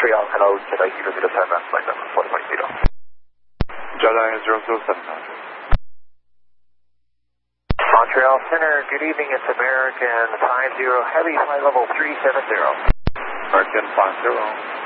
Montreal, hello, Jedi 007, flight level 4.0. Jedi 007. Montreal Center, good evening, it's American 50 Heavy, flight level 370. American 50.